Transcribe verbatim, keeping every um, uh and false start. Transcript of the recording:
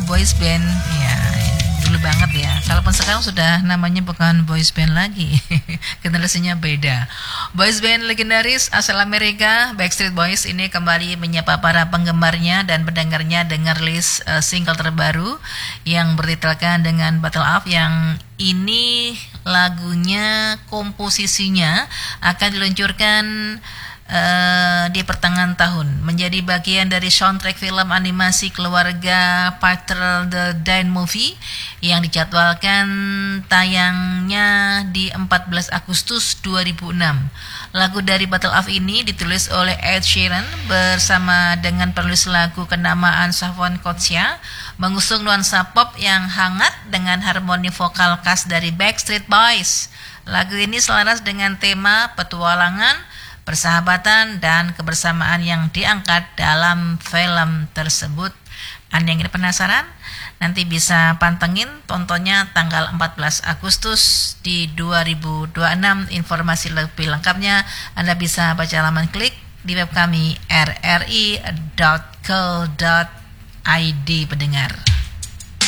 boys band ya dulu banget ya. Kalaupun sekarang sudah namanya bukan boys band lagi, generasinya beda. Boys band legendaris asal Amerika, Backstreet Boys ini kembali menyapa para penggemarnya dan pendengarnya dengan rilis uh, single terbaru yang bertitelkan dengan Battle Up, yang ini lagunya komposisinya akan diluncurkan Uh, di pertengahan tahun, menjadi bagian dari soundtrack film animasi keluarga Patrol the Dine Movie yang dijadwalkan tayangnya di empat belas Agustus dua ribu enam. Lagu dari Battle Up ini ditulis oleh Ed Sheeran bersama dengan penulis lagu kenamaan Savon Kotsia, mengusung nuansa pop yang hangat dengan harmoni vokal khas dari Backstreet Boys. Lagu ini selaras dengan tema petualangan, persahabatan, dan kebersamaan yang diangkat dalam film tersebut. Anda yang penasaran? Nanti bisa pantengin tontonnya tanggal empat belas Agustus di dua ribu dua puluh enam. Informasi lebih lengkapnya Anda bisa baca halaman klik di web kami r r i dot co dot i d pendengar.